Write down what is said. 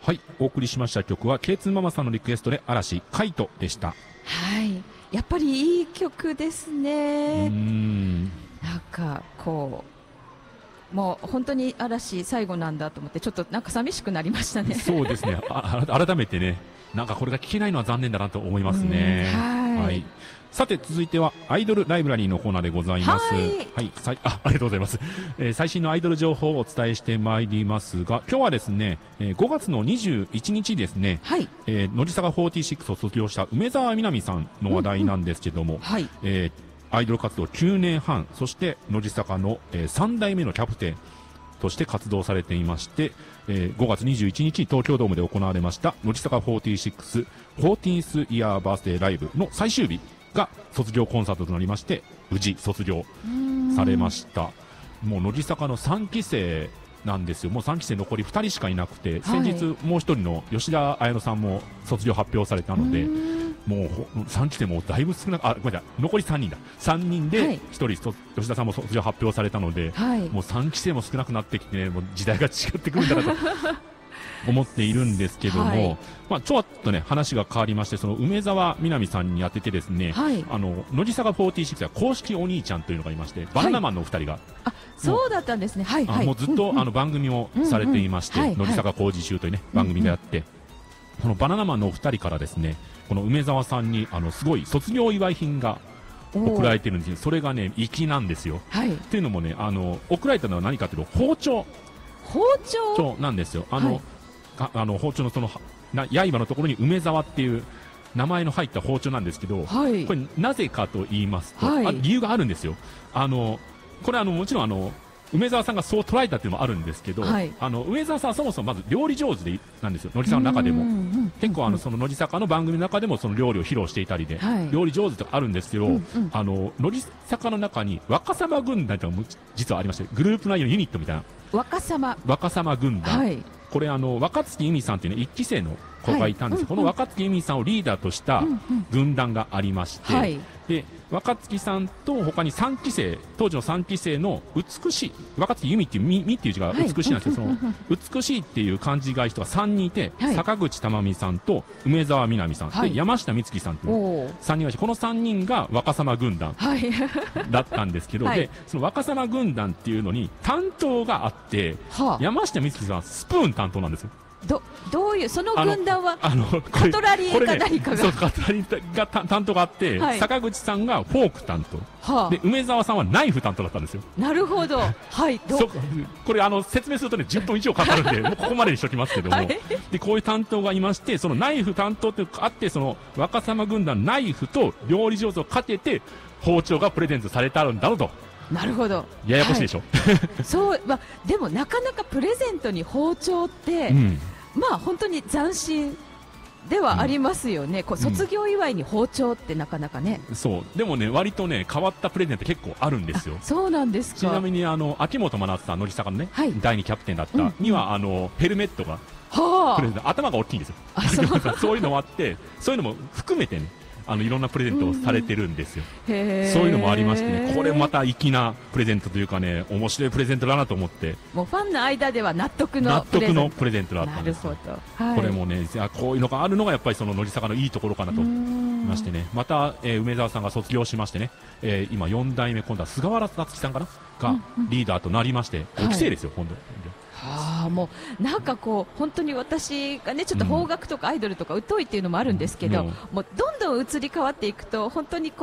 はい、お送りしました曲は K2 ママさんのリクエストで嵐カイトでした。 はい、やっぱりいい曲ですね。なんかこうもう本当に嵐最後なんだと思ってちょっとなんか寂しくなりましたね。 そうですね。改めてね、なんかこれが聞けないのは残念だなと思いますね。はい。さて続いてはアイドルライブラリーのコーナーでございます。はい、ありがとうございます。最新のアイドル情報をお伝えしてまいりますが、今日はですね、5月の21日ですね、はい、乃木坂46を卒業した梅澤美波さんの話題なんですけども、はい、アイドル活動9年半、そして乃木坂の、3代目のキャプテンとして活動されていまして、5月21日に東京ドームで行われました乃木坂46 14th Year Birthdayライブの最終日が卒業コンサートとなりまして、無事卒業されました。もう乃木坂の3期生なんですよ。もう3期生残り2人しかいなくて、先日もう1人の吉田彩乃さんも卒業発表されたので、もう3期生もだいぶ少なく、ごめんなさい、残り3人だ、3人で1人、吉田さんも卒業発表されたので、もう3期生も少なくなってきて、ね、もう時代が違ってくるんだなと思っているんですけども、ちょっとね話が変わりまして、その梅澤美波さんに当ててですね、乃木坂46は公式お兄ちゃんというのがいまして、バナナマンのお二人が、 そうだったんですね。はいはい。 もうずっと番組をされていまして、乃木坂工事中というね番組でやって、このバナナマンのお二人からですね、この梅澤さんにすごい卒業祝い品が送られてるんですよ。それがね粋なんですよ。っていうのもね、送られたのは何かというと包丁なんですよ。包丁のその刃のところに梅澤っていう名前の入った包丁なんですけど、これなぜかと言いますと、理由があるんですよ。これもちろん梅澤さんがそう捉えたっていうのもあるんですけど、梅澤さんはそもそもまず料理上手なんですよ。乃木坂の中でも結構その乃木坂の番組の中でもその料理を披露していたりで、料理上手とかあるんですけど、乃木坂の中に若様軍団というのが実はありまして、グループ内のユニットみたいな若様軍団、これ若槻由美さんっていうね1期生の子がいたんです。この若槻由美さんをリーダーとした軍団がありまして、で若槻さんと他に3期生、当時の3期生の美しい、若槻由美っていう美っていう字が美しいなんですけど、その美しいっていう漢字が人が3人いて、坂口珠美さんと梅澤美波さん、で山下美月さんという3人がいて、この3人が若様軍団だったんですけど、でその若様軍団っていうのに担当があって、山下美月さんはスプーン担当なんですよ。 どういうその軍団はカトラリーか何かが、 カトラリーが担当があって、坂口さんがフォーク担当、で梅澤さんはナイフ担当だったんですよ。 なるほど。 これ説明するとね10分以上かかるんでもうここまでにしておきますけども、でこういう担当がいまして、そのナイフ担当ってあって、その若様軍団ナイフと料理上手をかけて包丁がプレゼントされたんだろうと。 なるほど。 ややこしいでしょ。 そう、でもなかなかプレゼントに包丁って、本当に斬新ではありますよね。卒業祝いに包丁ってなかなかね。 そうでもね、割とね変わったプレゼント結構あるんですよ。 そうなんですか。 ちなみに秋元真夏さん、乃木坂のね、第2キャプテンだったにはヘルメットがプレゼント、頭が大きいんですよ。そういうのもあって、そういうのも含めてね、いろんなプレゼントをされてるんですよ。そういうのもありましてね、これまた粋なプレゼントというかね、面白いプレゼントだなと思って、 もうファンの間では納得のプレゼントだったんです。 なるほど。 これもね、こういうのがあるのがやっぱりその乃木坂のいいところかなと思いましてね、また、梅澤さんが卒業しましてね、今4代目、今度は菅原夏樹さんかながリーダーとなりまして、5期生ですよ、今度。 もうなんか本当に私がねちょっと邦楽とかアイドルとか疎いっていうのもあるんですけど、もうどんどん移り変わっていくと本当に